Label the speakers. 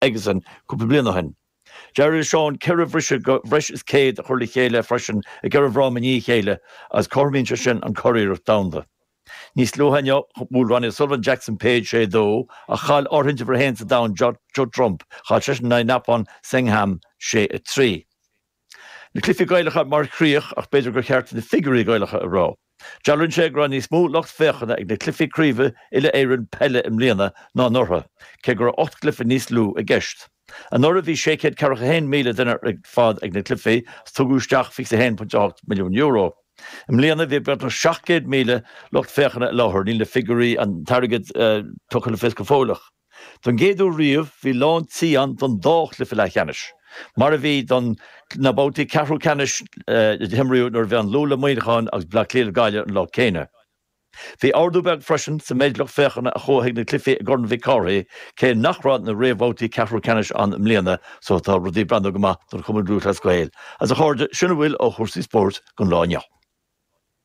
Speaker 1: egasan cúpla bliana hen. Jerry Sean Kerry Vrish is Cade Hurley Chéile freshen a Gerv Romani Chéile as Cormin sin an Courier of Downda. Nís Lohanyo Mulrani Sullivan Jackson Page do a Chal Orange for Hands down Joe Trump Chashin nine Napon Singham She a 3. The Cliffy Goilacha Mark Creech ach Pedro Gert the figure Goilacha a row. Jalrin Shegran is smooth locked fechana ag the Cliffy Creeve ille Aaron Pelle Mliana na Norha Kegra 8 Cliffy Nislu a guest. An orra bhí séchéad carcha míle duine ag fad ag na Cliffy tugusteach fi €1.8 million. Mliana bhí beart 700 míle locht fechanna láthir níl le figurí an targad tucha le fiscal fólach. Don géadú riamh bhí lán tían don dách le fila cheanis. Mar a bhí don na bótaí ceathrú ceanis himriú nar bhí an lúla muoineáin agus blacléal gaiile an lá céine. Bhí ardúbeg freisin sa méidlach fechanna a chóthaigh na Cliffy a Gordon Vicari cé nachrád na réomhbótaí ceathrú ceanis an mliana so tá rudí brandú go maith don chumann grúth a scoil. As a chuirde sinna bhfuil ó chursaí sport gon láineo.